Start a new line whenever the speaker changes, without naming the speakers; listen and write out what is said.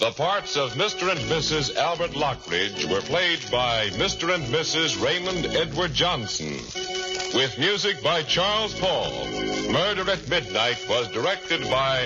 The parts of Mr. and Mrs. Albert Lockridge were played by Mr. and Mrs. Raymond Edward Johnson, with music by Charles Paul. Murder at Midnight was directed by